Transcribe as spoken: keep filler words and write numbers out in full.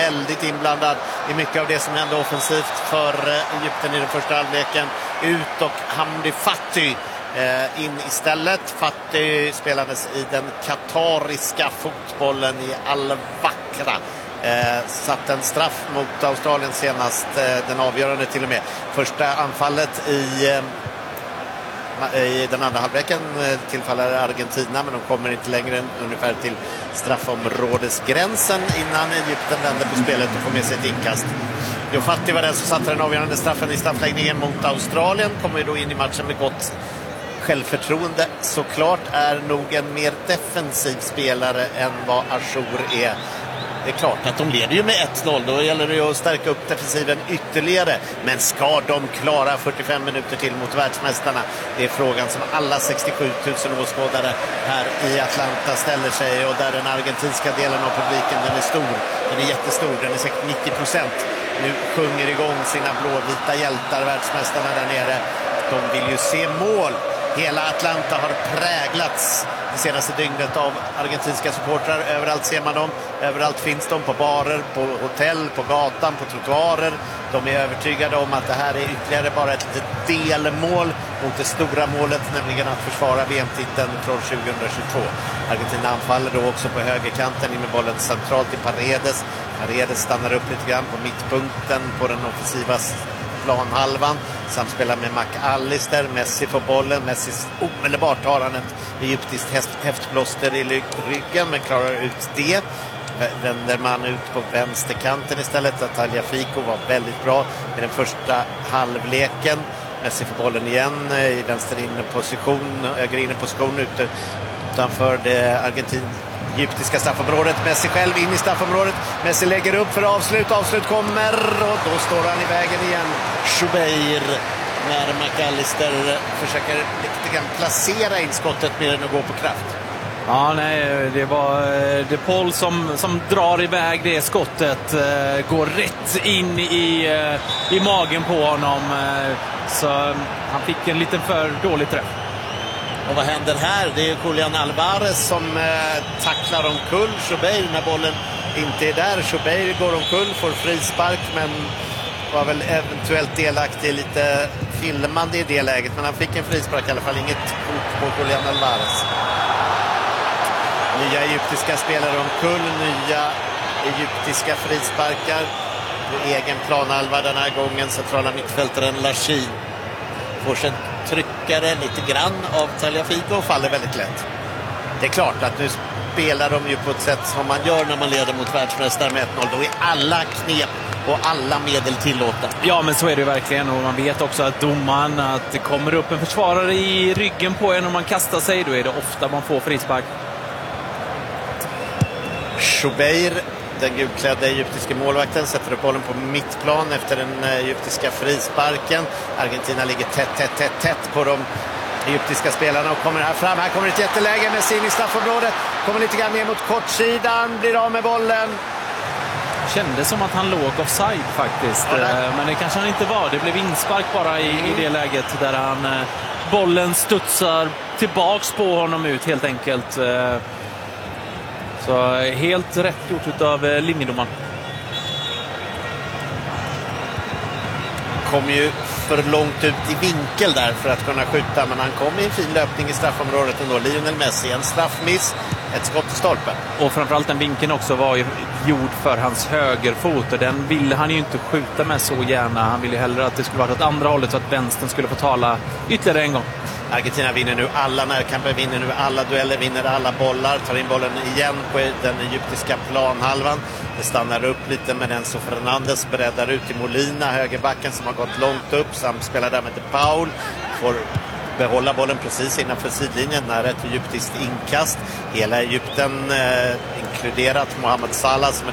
väldigt inblandad i mycket av det som hände offensivt för Egypten i den första halvleken. Ut och Hamdi Fatty eh, in istället. Fatty spelades i den katariska fotbollen i Al-Wakra. Eh, satt en straff mot Australien senast, eh, den avgörande till och med. Första anfallet i, eh, i den andra halvleken eh, tillfaller Argentina, men de kommer inte längre än ungefär till straffområdesgränsen innan Egypten vänder på spelet och får med sig ett inkast. Jo Fatty var den som satte den avgörande straffen i straffläggningen mot Australien. Kommer ju då in i matchen med gott självförtroende. Såklart är nog en mer defensiv spelare än vad Achour är. Det är klart att de leder ju med ett noll. Då gäller det ju att stärka upp defensiven ytterligare. Men ska de klara fyrtiofem minuter till mot världsmästarna? Det är frågan som alla sextiosju tusen åskådare här i Atlanta ställer sig. Och där den argentinska delen av publiken, den är stor. Den är jättestor. Den är säkert nittio procent. Nu sjunger igång sina blåvita hjältar, världsmästarna där nere. De vill ju se mål. Hela Atlanta har präglats det senaste dygnet av argentinska supportrar. Överallt ser man dem. Överallt finns de, på barer, på hotell, på gatan, på trottoarer. De är övertygade om att det här är ytterligare bara ett litet delmål mot det stora målet, nämligen att försvara V M-titeln från tjugohundratjugotvå. Argentina anfaller då också på högerkanten in med bollen centralt i Paredes. Paredes stannar upp lite grann på mittpunkten på den offensiva planhalvan. Samspelar med McAllister. Messi får bollen. Messi omedelbart har han ett egyptiskt häft, häftblåster i ryggen, men klarar ut det. Vänder man ut på vänsterkanten istället. Tagliafico var väldigt bra i den första halvleken. Messi får bollen igen i vänster inne position, höger inne position ute utanför det argentin egyptiska straffområdet. Messi själv in i straffområdet. Messi lägger upp för avslut. Avslut kommer och då står han i vägen igen. Schubeir när McAllister försöker lite grann placera in skottet mer än att gå på kraft. Ja, nej, det var De Paul som, som drar iväg det skottet. Går rätt in i, i magen på honom. Så han fick en liten för dålig träff. Och vad händer här? Det är Julian Alvarez som eh, tacklar omkull Schubeir när bollen inte är där. Schubeir går omkull, får frispark, men var väl eventuellt delaktig lite filmande i det läget. Men han fick en frispark i alla fall, inget hot på Julian Alvarez. Nya egyptiska spelare omkull, nya egyptiska frisparkar på egen planhalva den här gången. Centrala mittfältaren Lachin får sig tryckare lite grann av Tagliafico och faller väldigt lätt. Det är klart att nu spelar de ju på ett sätt som man gör när man leder mot världsmästare med ett noll. Då är alla knep och alla medel tillåta. Ja, men så är det verkligen, och man vet också att domaren, att det kommer upp en försvarare i ryggen på en och man kastar sig, då är det ofta man får frispark. Schubeir, den gulklädda egyptiska målvakten, sätter upp bollen på mittplan efter den egyptiska frisparken. Argentina ligger tätt, tätt, tätt, tätt på de egyptiska spelarna och kommer här fram. Här kommer ett jätteläge med sin i straffområdet. Kommer lite grann ner mot kortsidan, blir av med bollen. Kändes som att han låg offside faktiskt, ja, men det kanske han inte var. Det blev inspark bara i, i det läget där han bollen studsar tillbaks på honom ut helt enkelt. Så helt rätt gjort av linjedomaren. Kom ju för långt ut i vinkel där för att kunna skjuta, men han kom i en fin löpning i straffområdet ändå. Lionel Messi, en straffmiss, ett skott i stolpen. Och framförallt den vinkeln också var ju gjord för hans högerfot, och den ville han ju inte skjuta med så gärna. Han ville ju hellre att det skulle vara åt andra hållet så att vänstern skulle få tala ytterligare en gång. Argentina vinner nu alla närkamper, vinner nu alla dueller, vinner alla bollar, tar in bollen igen på den egyptiska planhalvan. Det stannar upp lite, men Enzo Fernandes breddar ut till Molina, högerbacken som har gått långt upp, samspelar där med De Paul, får behålla bollen precis innanför sidlinjen när ett egyptiskt inkast. Hela Egypten, eh, inkluderat Mohamed Salah som är